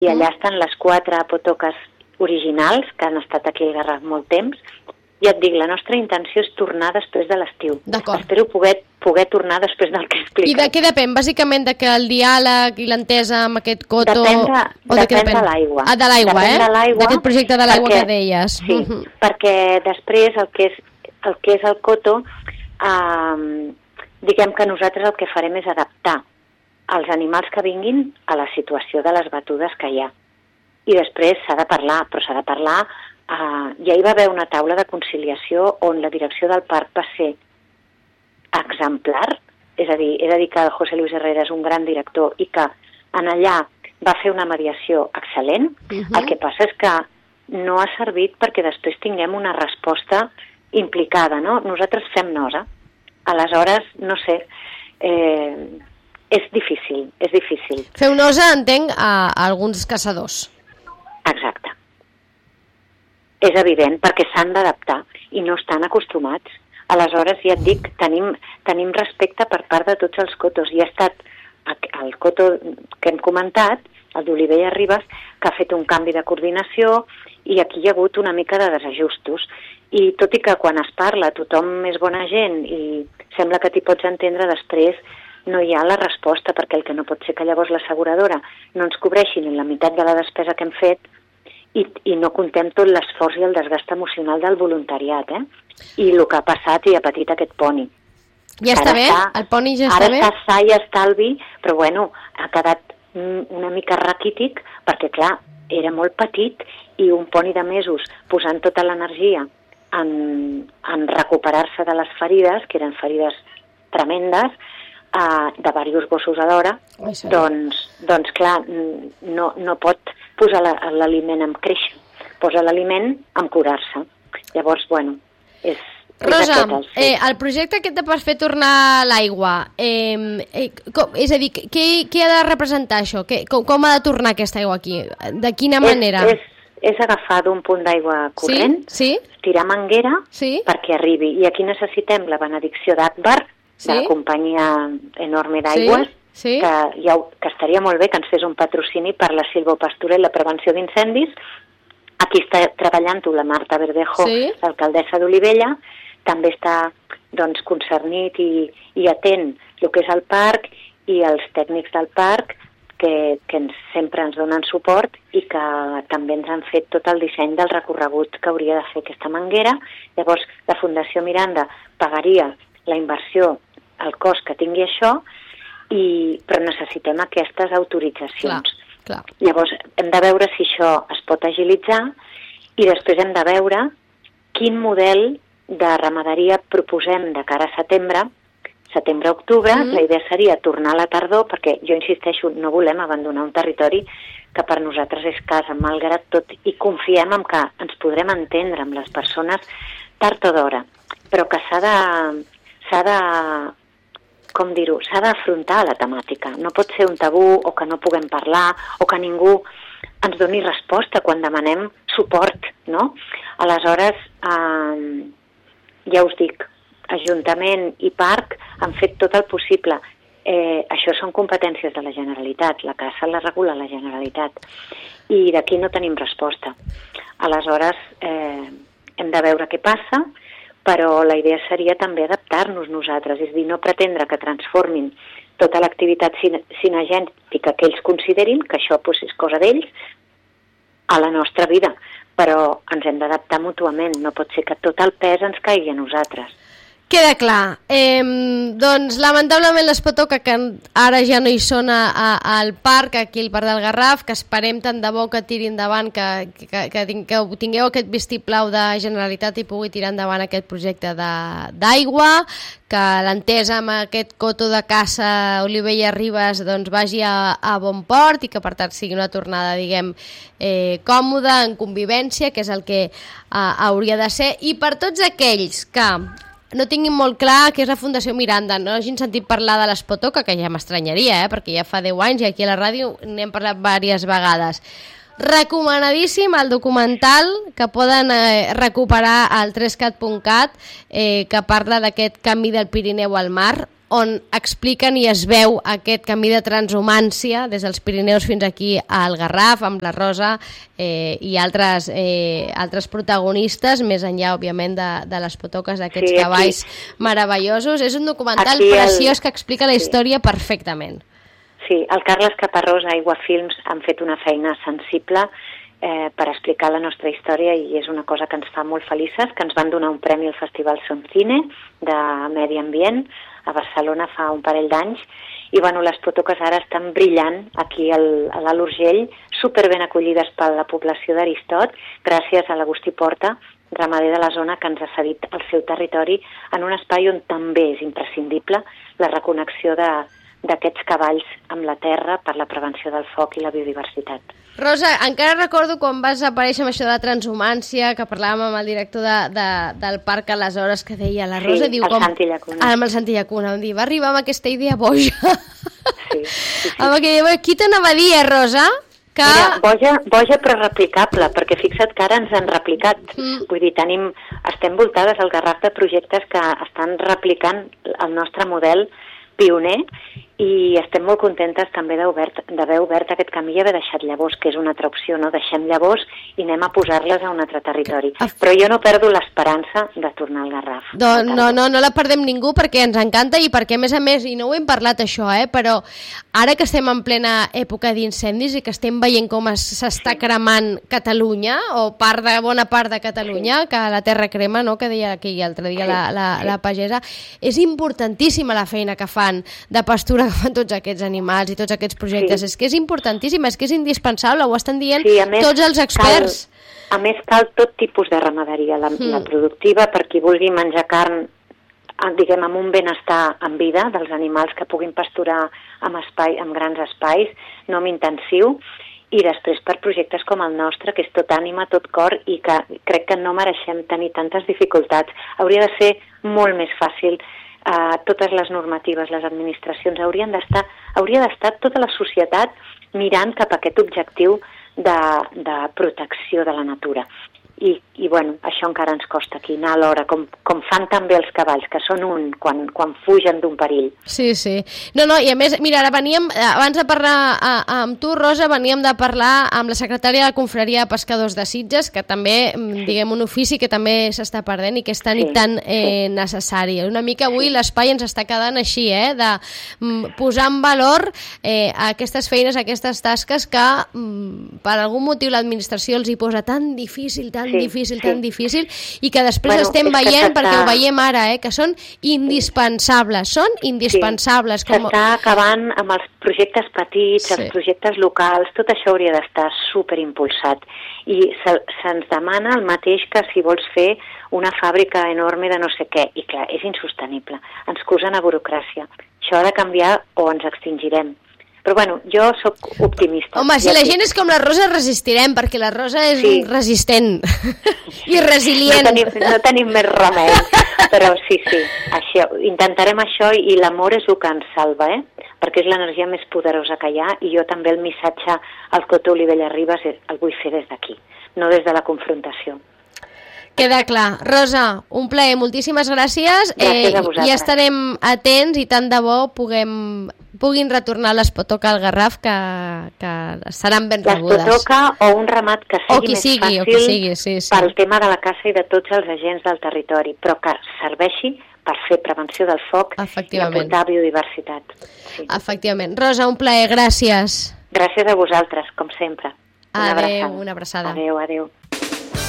i allà estan les 4 potoques originals, que han estat aquí al Garraf molt temps. Ja et dic, la nostra intenció és tornar després de l'estiu. Espero poder tornar després del que he explicat. I de què depèn? Bàsicament de que el diàleg i l'entesa amb aquest coto... Depèn de l'aigua. Ah, de l'aigua, d'aquest projecte de l'aigua que deies. Sí, perquè després el que és el coto, diguem que nosaltres el que farem és adaptar els animals que vinguin a la situació de les batudes que hi ha. I després s'ha de parlar, però s'ha de parlar... ja hi va haver una taula de conciliació on la direcció del parc va ser exemplar, és a dir, he de dir que el José Luis Herrera és un gran director i que en allà va fer una mediació excel·lent. El que passa és que no ha servit perquè després tinguem una resposta implicada, no? Nosaltres fem nosa. Aleshores, no sé, és difícil, és difícil. Feu nosa, entenc, a alguns caçadors. Exacte. És evident, perquè s'han d'adaptar i no estan acostumats. Aleshores, ja et dic, tenim respecte per part de tots els cotos. I ha estat el coto que hem comentat, el d'Olivella Ribes, que ha fet un canvi de coordinació i aquí hi ha hagut una mica de desajustos. I tot i que quan es parla tothom és bona gent i sembla que t'hi pots entendre, després no hi ha la resposta, perquè el que no pot ser que llavors l'asseguradora no ens cobreixi ni la meitat de la despesa que hem fet i no contem tot l'esforç i el desgast emocional del voluntariat, I el que ha passat i ha patit aquest poni. Ja està bé? El poni ja està bé? Ara està sa i estalvi, però bueno, ha quedat una mica raquític, perquè clar, era molt petit i un poni de mesos posant tota l'energia en recuperar-se de les ferides, que eren ferides tremendes, de diversos gossos a l'hora, doncs clar, no pot posar l'aliment en créixer, posa l'aliment en curar-se. Llavors, bueno, és Rosa, el projecte aquest de per fer tornar l'aigua, és a dir, què ha de representar això? Com ha de tornar aquesta aigua aquí? De quina manera? És agafar d'un punt d'aigua corrent, tirar manguera perquè arribi. I aquí necessitem la benedicció d'Akbar, de la companyia enorme d'aigües, que estaria molt bé que ens fes un patrocini per la silvopastura i la prevenció d'incendis. Aquí està treballant-ho la Marta Verdejo, l'alcaldessa d'Olivella, també està concernit i atent el que és el parc i els tècnics del parc que sempre ens donen suport i que també ens han fet tot el disseny del recorregut que hauria de fer aquesta manguera. Llavors la Fundació Miranda pagaria la inversió, el cost que tingui això, però necessitem aquestes autoritzacions. Clar. Llavors hem de veure si això es pot agilitzar i després hem de veure quin model de ramaderia proposem de cara a setembre-octubre. La idea seria tornar a la tardor, perquè jo insisteixo, no volem abandonar un territori que per nosaltres és casa, malgrat tot, i confiem en que ens podrem entendre amb les persones tard o d'hora, però que s'ha d'afrontar la temàtica. No pot ser un tabú o que no puguem parlar o que ningú ens doni resposta quan demanem suport, no? Aleshores, ja us dic, Ajuntament i Parc han fet tot el possible. Això són competències de la Generalitat, la caça la regula la Generalitat i d'aquí no tenim resposta. Aleshores, hem de veure què passa, però la idea seria també adaptar-nos nosaltres, és a dir, no pretendre que transformin tota l'activitat cinegètica que ells considerin, que això és cosa d'ells, a la nostra vida, però ens hem d'adaptar mútuament, no pot ser que tot el pes ens caigui a nosaltres. Queda clar. Doncs lamentablement les potoca que ara ja no hi són al parc, aquí al Parc del Garraf, que esperem tant de bo que tiri endavant, que tingueu aquest vistiplau de Generalitat i pugui tirar endavant aquest projecte d'aigua, que l'entesa amb aquest coto de caça Olivella Ribes doncs vagi a bon port i que per tant sigui una tornada, diguem, còmoda, en convivència, que és el que hauria de ser. I per tots aquells que no tinguin molt clar què és la Fundació Miranda, no hagin sentit parlar de les potoca, que ja m'estranyaria, perquè ja fa 10 anys i aquí a la ràdio n'hem parlat diverses vegades. Recomanadíssim el documental que poden recuperar al 3cat.cat, que parla d'aquest canvi del Pirineu al mar. on expliquen i es veu aquest camí de transhumància des dels Pirineus fins aquí al Garraf, amb la Rosa i altres protagonistes, més enllà, òbviament, de les potoques d'aquests cavalls meravellosos. És un documental preciós que explica la història perfectament. Sí, el Carles Caparrós a Aigua Films han fet una feina sensible per explicar la nostra història i és una cosa que ens fa molt felices, que ens van donar un premi al Festival Soncine de Medi Ambient a Barcelona fa un parell d'anys i les potoques ara estan brillant aquí a l'Alt Urgell, superben acollides per la població d'Aristot, gràcies a l'Agustí Porta, ramader de la zona que ens ha cedit el seu territori en un espai on també és imprescindible la reconnexió d'aquests cavalls amb la terra per la prevenció del foc i la biodiversitat. Rosa, encara recordo quan vas aparèixer amb això de la transhumància, que parlàvem amb el director del parc aleshores, que deia la Rosa... Sí, el Santi Llacuna. Amb el Santi Llacuna, on va arribar amb aquesta idea boja. Sí. Amb aquella... Qui t'anava a dir, Rosa? Que... Mira, boja però replicable, perquè fixa't que ara ens han replicat. Vull dir, estem voltades al Garraf de projectes que estan replicant el nostre model pioner i estem molt contentes també d'haver obert aquest camí i haver deixat llavors, que és una altra opció, no? Deixem llavors i anem a posar-les a un altre territori. Però jo no perdo l'esperança de tornar al Garraf. No la perdem ningú perquè ens encanta i perquè, a més, i no ho hem parlat això, però ara que estem en plena època d'incendis i que estem veient com s'està cremant Catalunya, o bona part de Catalunya, que la terra crema, no? Que deia aquell altre dia la pagesa, és importantíssima la feina que fan de pastura que fan tots aquests animals i tots aquests projectes. És que és importantíssim, és que és indispensable, ho estan dient tots els experts. A més, cal tot tipus de ramaderia, la productiva, per qui vulgui menjar carn, diguem, amb un benestar en vida dels animals que puguin pasturar amb grans espais, no amb intensiu, i després per projectes com el nostre, que és tot ànima, tot cor, i que crec que no mereixem tenir tantes dificultats. Hauria de ser molt més fàcil. Totes les normatives, les administracions hauria d'estar tota la societat mirant cap a aquest objectiu de protecció de la natura. I això encara ens costa aquí, anar alhora, com fan també els cavalls, que són quan fugen d'un perill. Sí. No, i a més, mira, ara veníem, abans de parlar amb tu, Rosa, veníem de parlar amb la secretària de la Confraria de Pescadors de Sitges, que també, diguem, un ofici que també s'està perdent i que és tan necessari. Una mica avui l'espai ens està quedant així, de posar en valor aquestes feines, aquestes tasques que per algun motiu l'administració els hi posa tan difícil, tan difícil, i que després estem veient, perquè ho veiem ara, que són indispensables, S'està acabant amb els projectes petits, els projectes locals, tot això hauria d'estar superimpulsat, i se'ns demana el mateix que si vols fer una fàbrica enorme de no sé què, i clar, és insostenible, ens acusen a burocràcia, això ha de canviar o ens extingirem. Però jo sóc optimista. Home, si la gent és com la Rosa, resistirem, perquè la Rosa és resistent i resilient. No tenim més remei, però sí, intentarem això, i l'amor és el que ens salva, perquè és l'energia més poderosa que hi ha, i jo també el missatge al Coto Olivella Ribas el vull fer des d'aquí, no des de la confrontació. Queda clar. Rosa, un plaer, moltíssimes gràcies. Gràcies a vosaltres. Ja estarem atents i tant de bo puguin retornar l'Espotoca al Garraf, que seran ben rebudes. L'Espotoca o un ramat que sigui més fàcil pel tema de la caça i de tots els agents del territori, però que serveixi per fer prevenció del foc i aportar biodiversitat. Sí. Efectivament. Rosa, un plaer, gràcies. Gràcies a vosaltres, com sempre. Adéu, una abraçada. Adéu.